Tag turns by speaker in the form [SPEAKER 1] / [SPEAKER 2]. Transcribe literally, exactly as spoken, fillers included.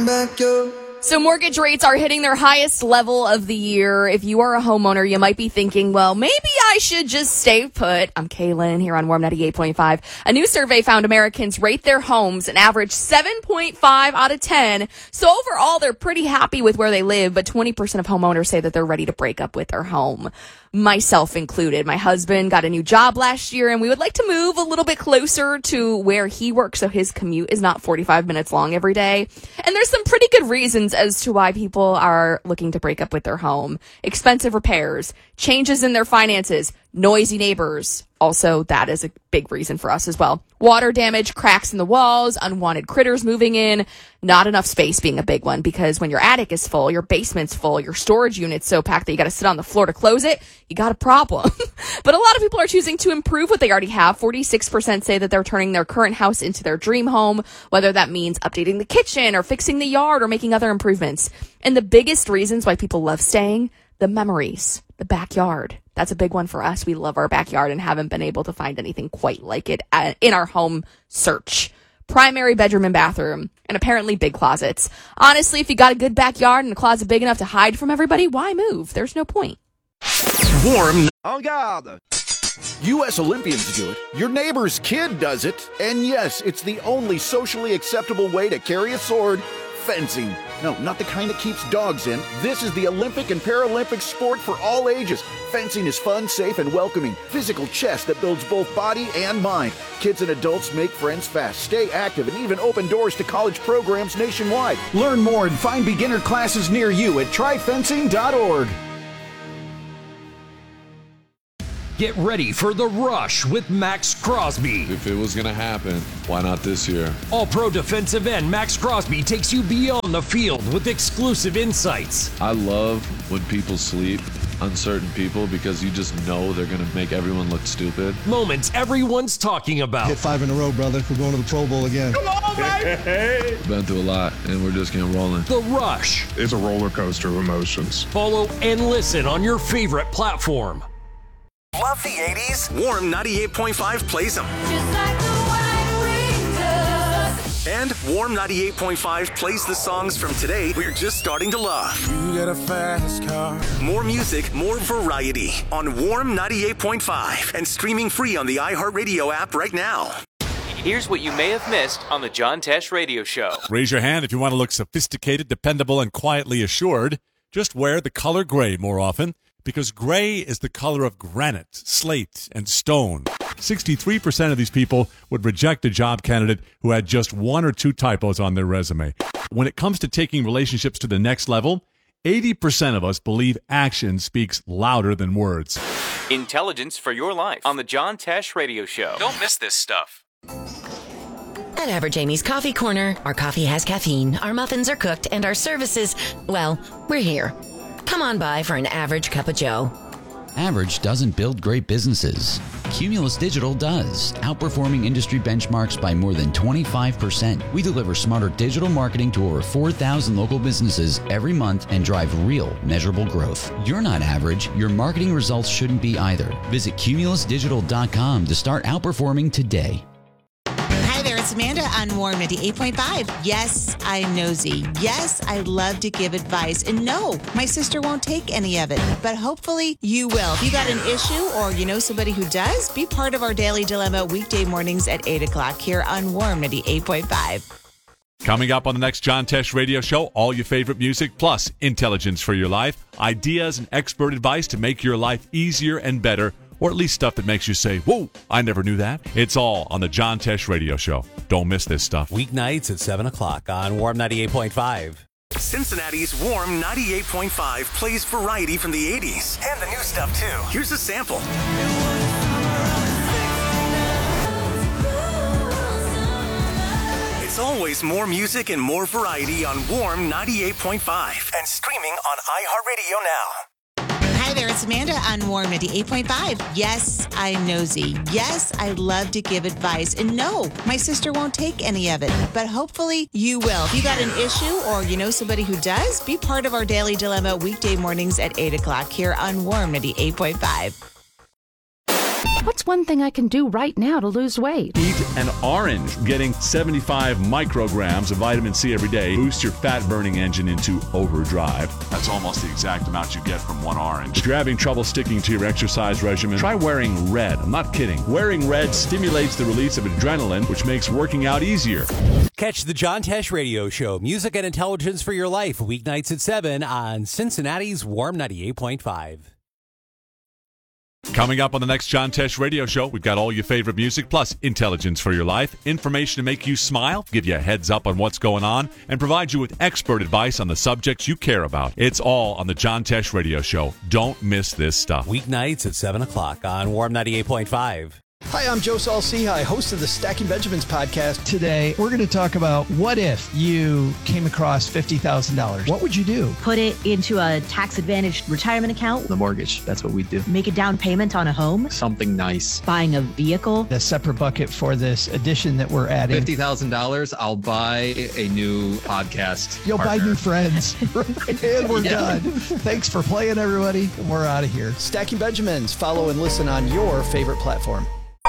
[SPEAKER 1] So mortgage rates are hitting their highest level of the year. If you are a homeowner, you might be thinking, well, maybe I should just stay put. I'm Kaylin here on Warm ninety-eight point five. A new survey found Americans rate their homes an average seven point five out of ten. So overall, they're pretty happy with where they live, but twenty percent of homeowners say that they're ready to break up with their home. Myself included. My husband got a new job last year, and we would like to move a little bit closer to where he works so his commute is not forty-five minutes long every day. And there's some pretty good reasons as to why people are looking to break up with their home. Expensive repairs, changes in their finances, noisy neighbors. Also, that is a big reason for us as well. Water damage, cracks in the walls, unwanted critters moving in, not enough space being a big one, because when your attic is full, your basement's full, your storage unit's so packed that you got to sit on the floor to close it, you got a problem. But a lot of people are choosing to improve what they already have. forty-six percent say that they're turning their current house into their dream home, whether that means updating the kitchen or fixing the yard or making other improvements. And the biggest reasons why people love staying, the memories, the backyard. That's a big one for us. We love our backyard and haven't been able to find anything quite like it in our home search. Primary bedroom and bathroom, and apparently big closets. Honestly, if you got a good backyard and a closet big enough to hide from everybody, why move? There's no point.
[SPEAKER 2] Warm. En garde. U S Olympians do it. Your neighbor's kid does it. And yes, it's the only socially acceptable way to carry a sword. Fencing. No, not the kind that keeps dogs in. This is the Olympic and Paralympic sport for all ages. Fencing is fun, safe, and welcoming. Physical chess that builds both body and mind. Kids and adults make friends fast, stay active, and even open doors to college programs nationwide. Learn more and find beginner classes near you at try fencing dot org.
[SPEAKER 3] Get ready for The Rush with Max Crosby.
[SPEAKER 4] If it was going to happen, why not this year?
[SPEAKER 3] All-pro defensive end Max Crosby takes you beyond the field with exclusive insights.
[SPEAKER 4] I love when people sleep, uncertain people, because you just know they're going to make everyone look stupid.
[SPEAKER 3] Moments everyone's talking about.
[SPEAKER 5] Hit five in a row, brother. We're going to the Pro Bowl again.
[SPEAKER 3] Come on, baby!
[SPEAKER 4] Been through a lot, and we're just getting rolling.
[SPEAKER 3] The Rush.
[SPEAKER 6] It's a roller coaster of emotions.
[SPEAKER 3] Follow and listen on your favorite platform.
[SPEAKER 7] Love the eighties? Warm ninety-eight point five plays them.
[SPEAKER 8] Just like the white wings.
[SPEAKER 7] And Warm ninety-eight point five plays the songs from today we're just starting to love.
[SPEAKER 9] You got a fast car.
[SPEAKER 7] More music, more variety on Warm ninety-eight point five and streaming free on the iHeartRadio app right now.
[SPEAKER 10] Here's what you may have missed on the John Tesh Radio Show.
[SPEAKER 11] Raise your hand if you want to look sophisticated, dependable, and quietly assured. Just wear the color gray more often, because gray is the color of granite, slate, and stone. sixty-three percent of these people would reject a job candidate who had just one or two typos on their resume. When it comes to taking relationships to the next level, eighty percent of us believe action speaks louder than words.
[SPEAKER 10] Intelligence for your life on the John Tesh Radio Show. Don't miss this stuff.
[SPEAKER 12] At Average Amy's Coffee Corner, our coffee has caffeine, our muffins are cooked, and our services, well, we're here. Come on by for an average cup of joe.
[SPEAKER 13] Average doesn't build great businesses. Cumulus Digital does, outperforming industry benchmarks by more than twenty-five percent. We deliver smarter digital marketing to over four thousand local businesses every month and drive real, measurable growth. You're not average. Your marketing results shouldn't be either. Visit cumulus digital dot com to start outperforming today.
[SPEAKER 14] Hi there, it's Amanda on Warm ninety-eight point five. Yes, I'm nosy. Yes, I love to give advice. And no, my sister won't take any of it. But hopefully you will. If you got an issue or you know somebody who does, be part of our Daily Dilemma weekday mornings at eight o'clock here on Warm ninety-eight point five.
[SPEAKER 11] Coming up on the next John Tesh Radio Show, all your favorite music plus intelligence for your life, ideas and expert advice to make your life easier and better, or at least stuff that makes you say, whoa, I never knew that. It's all on the John Tesh Radio Show. Don't miss this stuff.
[SPEAKER 15] Weeknights at seven o'clock on Warm ninety-eight point five.
[SPEAKER 7] Cincinnati's Warm ninety-eight point five plays variety from the eighties and the new stuff, too. Here's a sample. It's always more music and more variety on Warm ninety-eight point five and streaming on iHeartRadio now.
[SPEAKER 14] Hi there, it's Amanda on Warm ninety-eight point five. Yes, I'm nosy. Yes, I love to give advice. And no, my sister won't take any of it. But hopefully you will. If you got an issue or you know somebody who does, be part of our Daily Dilemma weekday mornings at eight o'clock here on Warm ninety-eight point five.
[SPEAKER 16] What's one thing I can do right now to lose weight?
[SPEAKER 17] Eat an orange. Getting seventy-five micrograms of vitamin C every day boosts your fat-burning engine into overdrive. That's almost the exact amount you get from one orange. If you're having trouble sticking to your exercise regimen, try wearing red. I'm not kidding. Wearing red stimulates the release of adrenaline, which makes working out easier.
[SPEAKER 15] Catch the John Tesh Radio Show, music and intelligence for your life, weeknights at seven on Cincinnati's Warm ninety-eight point five.
[SPEAKER 11] Coming up on the next John Tesh Radio Show, we've got all your favorite music, plus intelligence for your life, information to make you smile, give you a heads up on what's going on, and provide you with expert advice on the subjects you care about. It's all on the John Tesh Radio Show. Don't miss this stuff.
[SPEAKER 15] Weeknights at seven o'clock on Warm ninety-eight point five.
[SPEAKER 18] Hi, I'm Joe Saul-Sehy, host of the Stacking Benjamins podcast.
[SPEAKER 19] Today, we're going to talk about what if you came across fifty thousand dollars. What would you do?
[SPEAKER 20] Put it into a tax-advantaged retirement account.
[SPEAKER 21] The mortgage, that's what we do.
[SPEAKER 20] Make a down payment on a home.
[SPEAKER 21] Something nice.
[SPEAKER 20] Buying a vehicle.
[SPEAKER 19] A separate bucket for this addition that we're adding.
[SPEAKER 21] fifty thousand dollars, I'll buy a new podcast
[SPEAKER 19] You'll
[SPEAKER 21] partner.
[SPEAKER 19] buy new friends. And we're
[SPEAKER 21] Yeah.
[SPEAKER 19] done. Thanks for playing, everybody. We're out of here.
[SPEAKER 18] Stacking Benjamins. Follow and listen on your favorite platform.